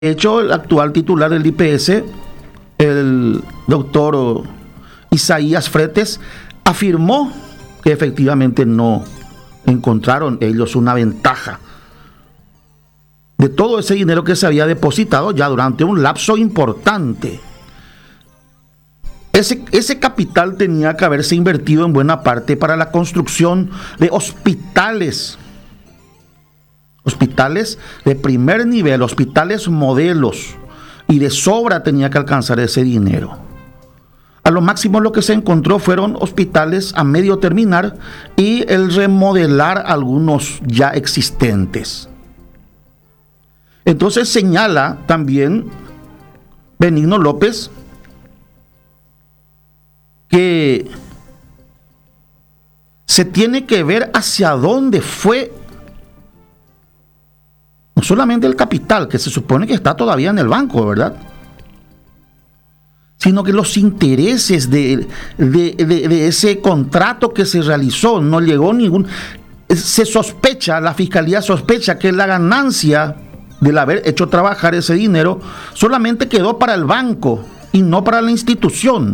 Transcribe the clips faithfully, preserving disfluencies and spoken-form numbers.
De hecho, el actual titular del I P S, el doctor Isaías Fretes, afirmó que efectivamente no encontraron ellos una ventaja de todo ese dinero que se había depositado ya durante un lapso importante. Ese, ese capital tenía que haberse invertido en buena parte para la construcción de hospitales. Hospitales de primer nivel, hospitales modelos, y de sobra tenía que alcanzar ese dinero. A lo máximo lo que se encontró fueron hospitales a medio terminar y el remodelar algunos ya existentes. Entonces señala también Benigno López que se tiene que ver hacia dónde fue no solamente el capital, que se supone que está todavía en el banco, ¿verdad?, sino que los intereses de, de, de, de ese contrato que se realizó. No llegó ningún... Se sospecha, la fiscalía sospecha que la ganancia del haber hecho trabajar ese dinero solamente quedó para el banco y no para la institución.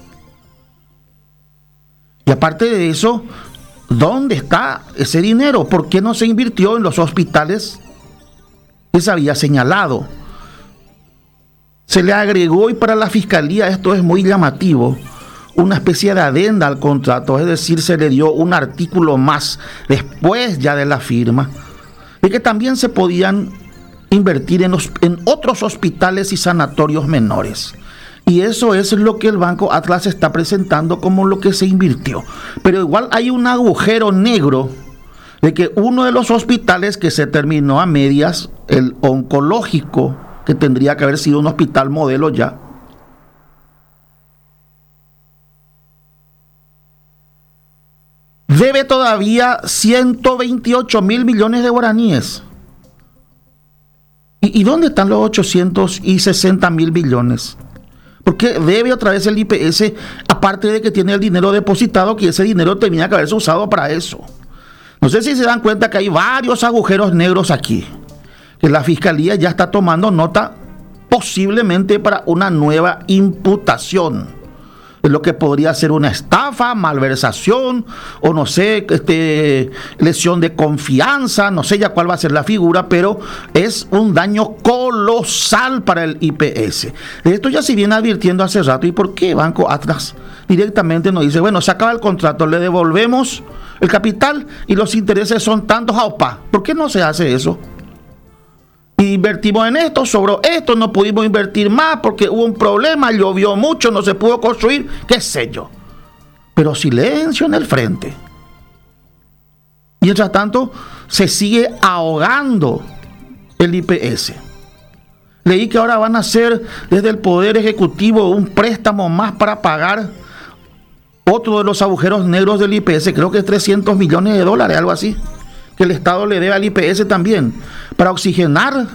Y aparte de eso, ¿dónde está ese dinero? ¿Por qué no se invirtió en los hospitales que se había señalado? Se le agregó, y para la fiscalía esto es muy llamativo, una especie de adenda al contrato, es decir, se le dio un artículo más después ya de la firma, de que también se podían invertir en, los, en otros hospitales y sanatorios menores. Y eso es lo que el Banco Atlas está presentando como lo que se invirtió. Pero igual hay un agujero negro de que uno de los hospitales que se terminó a medias, el oncológico, que tendría que haber sido un hospital modelo ya, debe todavía ciento veintiocho mil millones de guaraníes. ¿Y, ¿Y dónde están los ochocientos sesenta mil millones? Porque debe otra vez el I P S, aparte de que tiene el dinero depositado, que ese dinero tenía que haberse usado para eso. No sé si se dan cuenta que hay varios agujeros negros aquí, que la fiscalía ya está tomando nota posiblemente para una nueva imputación de lo que podría ser una estafa, malversación o no sé, este, lesión de confianza, no sé ya cuál va a ser la figura, pero es un daño colosal para el I P S. De esto ya se viene advirtiendo hace rato. ¿Y por qué Banco Atlas directamente nos dice, bueno, se acaba el contrato, le devolvemos el capital y los intereses son tantos a OPA? ¿Por qué no se hace eso? Invertimos en esto, sobró esto, no pudimos invertir más porque hubo un problema, llovió mucho, no se pudo construir, qué sé yo. Pero silencio en el frente. Mientras tanto, se sigue ahogando el I P S. Leí que ahora van a hacer desde el Poder Ejecutivo un préstamo más para pagar otro de los agujeros negros del I P S, creo que es trescientos millones de dólares, algo así, que el Estado le debe al I P S también, para oxigenar.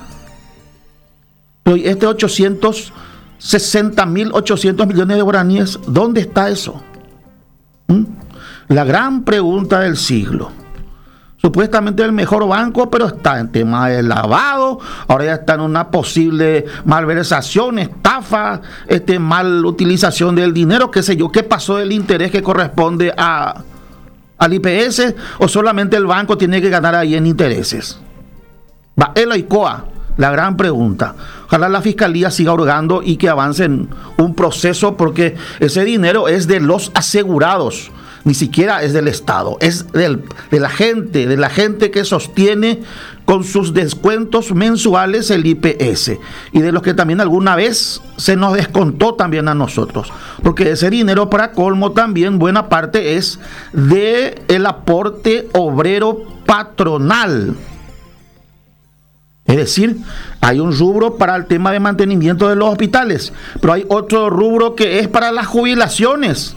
Pero este ochocientos sesenta mil ochocientos millones de guaraníes, ¿dónde está eso? ¿Mm? La gran pregunta del siglo. Supuestamente el mejor banco, pero está en tema de lavado, ahora ya está en una posible malversación, estafa, este, mal utilización del dinero, qué sé yo, qué pasó del interés que corresponde a al I P S, o solamente el banco tiene que ganar ahí en intereses. Va, el ICOA, la gran pregunta. Ojalá la fiscalía siga hurgando y que avance en un proceso, porque ese dinero es de los asegurados, ni siquiera es del Estado, es del, de la gente, de la gente que sostiene con sus descuentos mensuales el I P S, y de los que también alguna vez se nos descontó también a nosotros, porque ese dinero, para colmo, también buena parte es de el aporte obrero patronal. Es decir, hay un rubro para el tema de mantenimiento de los hospitales, pero hay otro rubro que es para las jubilaciones.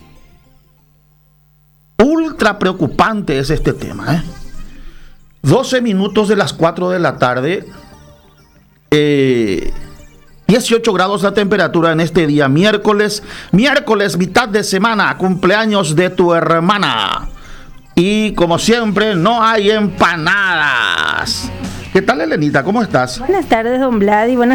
Ultra preocupante es este tema, ¿eh? doce minutos de las cuatro de la tarde, eh, dieciocho grados la temperatura en este día, miércoles, miércoles, mitad de semana, cumpleaños de tu hermana. Y como siempre, no hay empanadas. ¿Qué tal, Elenita? ¿Cómo estás? Buenas tardes, don Vlad, y buenas